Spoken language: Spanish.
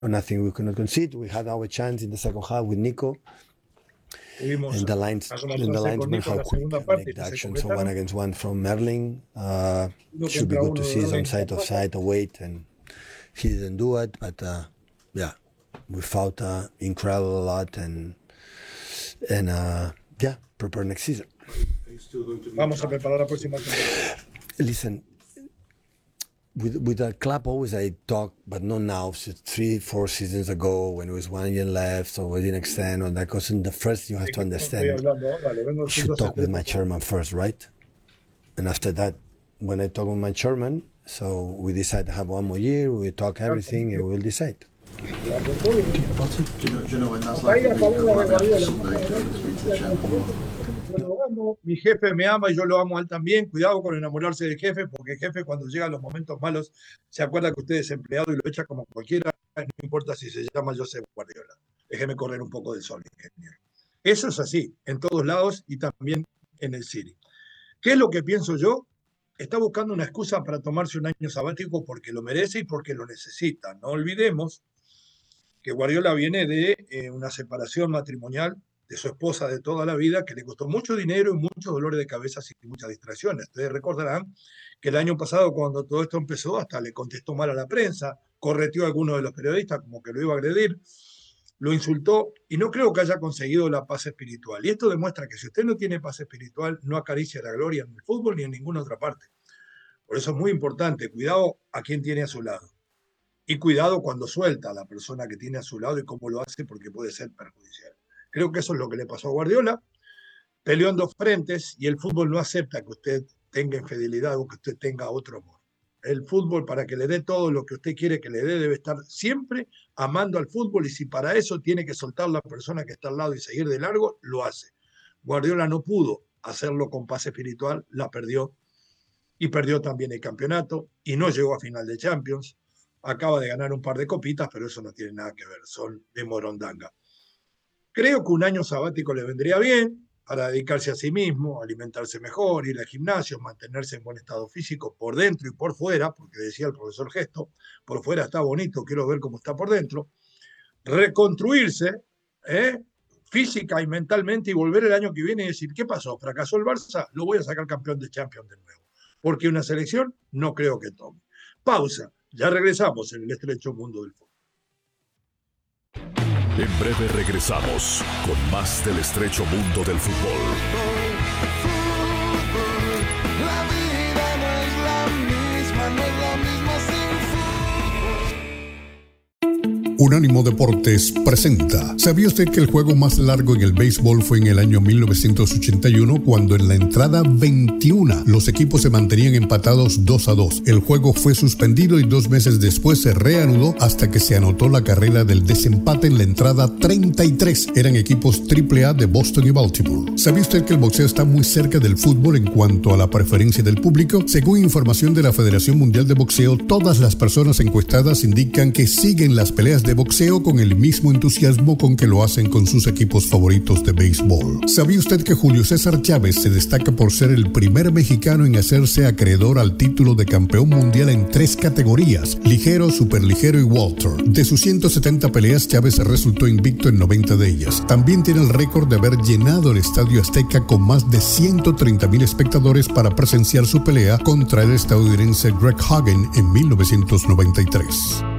nothing we could not concede. We had our chance in the second half with Nico. And the linesman, how quick make the action. So 1-against-1 from Merlin. Should be good to see it's onside, offside, await, and he didn't do it. But yeah, we fought incredible a lot, and yeah, prepare next season. Vamos a preparar la próxima temporada. Listen, with the club always I talk, but not now. So 3-4 seasons ago, when it was 1 year left, so we didn't extend on that. Because in the first, you have to understand. You should talk with my chairman first, right? And after that, when I talk with my chairman, so we decide to have 1 more year. We talk everything, and we'll decide. Do you know when that's likely to Lo amo, mi jefe me ama y yo lo amo a él también. Cuidado con enamorarse del jefe, porque el jefe cuando llegan los momentos malos se acuerda que usted es empleado y lo echa como cualquiera, no importa si se llama Josep Guardiola. Déjeme correr un poco del sol, ingeniero. Eso es así, en todos lados y también en el City. ¿Qué es lo que pienso yo? Está buscando una excusa para tomarse un año sabático porque lo merece y porque lo necesita. No olvidemos que Guardiola viene de una separación matrimonial de su esposa de toda la vida, que le costó mucho dinero y muchos dolores de cabeza y muchas distracciones. Ustedes recordarán que el año pasado, cuando todo esto empezó, hasta le contestó mal a la prensa, correteó a algunos de los periodistas como que lo iba a agredir, lo insultó, y no creo que haya conseguido la paz espiritual. Y esto demuestra que si usted no tiene paz espiritual, no acaricia la gloria en el fútbol ni en ninguna otra parte. Por eso es muy importante, cuidado a quién tiene a su lado. Y cuidado cuando suelta a la persona que tiene a su lado y cómo lo hace, porque puede ser perjudicial. Creo que eso es lo que le pasó a Guardiola. Peleó en dos frentes y el fútbol no acepta que usted tenga infidelidad o que usted tenga otro amor. El fútbol, para que le dé todo lo que usted quiere que le dé, debe estar siempre amando al fútbol, y si para eso tiene que soltar a la persona que está al lado y seguir de largo, lo hace. Guardiola no pudo hacerlo con paz espiritual, la perdió, y perdió también el campeonato, y no llegó a final de Champions. Acaba de ganar un par de copitas, pero eso no tiene nada que ver, son de morondanga. Creo que un año sabático le vendría bien para dedicarse a sí mismo, alimentarse mejor, ir al gimnasio, mantenerse en buen estado físico por dentro y por fuera, porque decía el profesor Gesto, por fuera está bonito, quiero ver cómo está por dentro, reconstruirse física y mentalmente y volver el año que viene y decir, ¿qué pasó? ¿Fracasó el Barça? Lo voy a sacar campeón de Champions de nuevo. Porque una selección no creo que tome. Pausa, ya regresamos en el estrecho mundo del fútbol. En breve regresamos con más del estrecho mundo del fútbol. La vida no es la misma, no es la misma sin fútbol. Unánimo Deportes presenta. ¿Sabía usted que el juego más largo en el béisbol fue en el año 1981, cuando en la entrada 21 los equipos se mantenían empatados 2-2? El juego fue suspendido y 2 meses después se reanudó hasta que se anotó la carrera del desempate en la entrada 33. Eran equipos AAA de Boston y Baltimore. ¿Sabía usted que el boxeo está muy cerca del fútbol en cuanto a la preferencia del público? Según información de la Federación Mundial de Boxeo, todas las personas encuestadas indican que siguen las peleas de boxeo con el mismo entusiasmo con que lo hacen con sus equipos favoritos de béisbol. ¿Sabía usted que Julio César Chávez se destaca por ser el primer mexicano en hacerse acreedor al título de campeón mundial en 3 categorías: ligero, superligero y welter? De sus 170 peleas, Chávez resultó invicto en 90 de ellas. También tiene el récord de haber llenado el Estadio Azteca con más de 130,000 espectadores para presenciar su pelea contra el estadounidense Greg Hagen en 1993.